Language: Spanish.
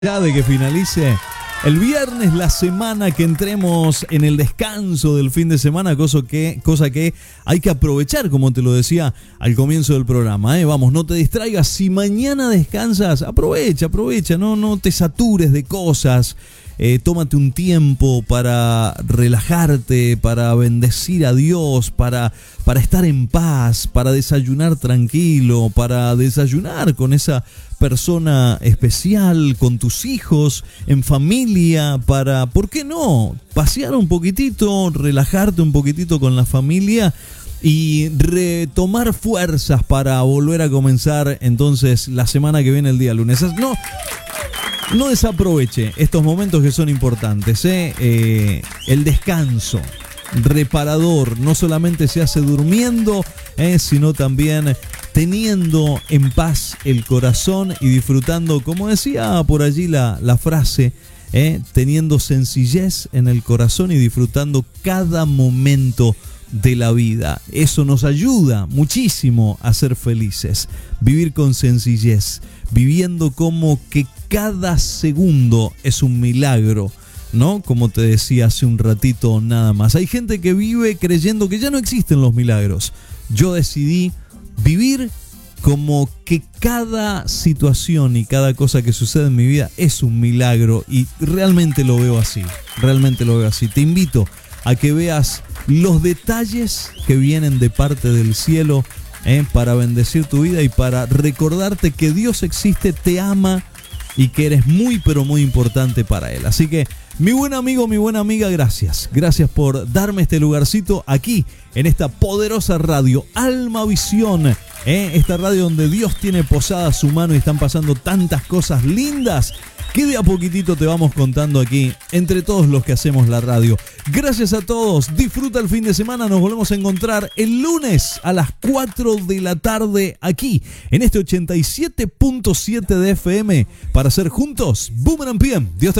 Ya de que finalice el viernes, la semana, que entremos en el descanso del fin de semana, cosa que hay que aprovechar, como te lo decía al comienzo del programa. Vamos, no te distraigas. Si mañana descansas, aprovecha, no te satures de cosas. Tómate un tiempo para relajarte, para bendecir a Dios, para estar en paz, para desayunar tranquilo, para desayunar con esa persona especial, con tus hijos, en familia, para, ¿por qué no?, pasear un poquitito, relajarte un poquitito con la familia y retomar fuerzas para volver a comenzar entonces la semana que viene, el día lunes. No desaproveche estos momentos que son importantes. El descanso reparador no solamente se hace durmiendo, sino también teniendo en paz el corazón y disfrutando, como decía por allí la frase, teniendo sencillez en el corazón y disfrutando cada momento de la vida. Eso nos ayuda muchísimo a ser felices, vivir con sencillez, viviendo como que cada segundo es un milagro, ¿no? Como te decía hace un ratito nada más. Hay gente que vive creyendo que ya no existen los milagros. Yo decidí vivir como que cada situación y cada cosa que sucede en mi vida es un milagro, y realmente lo veo así, Te invito a que veas los detalles que vienen de parte del cielo, para bendecir tu vida y para recordarte que Dios existe, te ama y que eres muy pero muy importante para Él. Así que, mi buen amigo, mi buena amiga, gracias por darme este lugarcito aquí en esta poderosa radio Alma Visión, esta radio donde Dios tiene posada su mano y están pasando tantas cosas lindas que de a poquitito te vamos contando aquí entre todos los que hacemos la radio. Gracias a todos, disfruta el fin de semana, nos volvemos a encontrar el lunes a las 4 de la tarde aquí en este 87.7 de FM para hacer juntos Boomerang PM. Dios te